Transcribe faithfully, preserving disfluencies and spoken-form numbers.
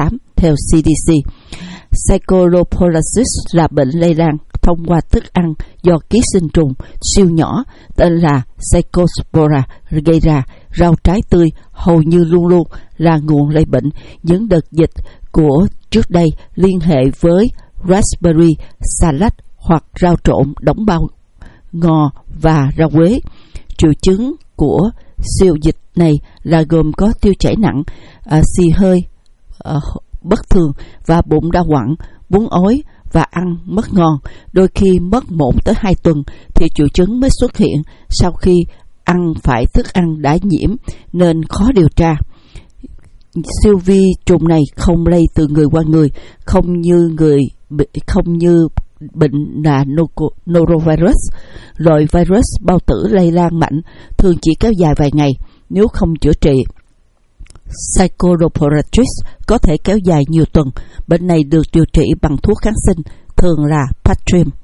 tám theo C D C. Psycholoporasis là bệnh lây lan thông qua thức ăn do ký sinh trùng siêu nhỏ tên là Psychospora gây ra. Rau trái tươi hầu như luôn luôn là nguồn lây bệnh. Những đợt dịch của trước đây liên hệ với raspberry salad hoặc rau trộn đóng bao ngò và rau quế. Triệu chứng của siêu dịch này là gồm có tiêu chảy nặng, à, xì hơi à, bất thường và bụng đau quặn, bún ói và ăn mất ngon. Đôi khi mất một tới hai tuần thì triệu chứng mới xuất hiện sau khi ăn phải thức ăn đã nhiễm nên khó điều tra. Siêu vi trùng này không lây từ người qua người, không như người không như bệnh là norovirus. Loại virus bao tử lây lan mạnh thường chỉ kéo dài vài ngày nếu không chữa trị. Psycholoporasis có thể kéo dài nhiều tuần. Bệnh này được điều trị bằng thuốc kháng sinh, thường là Patrim.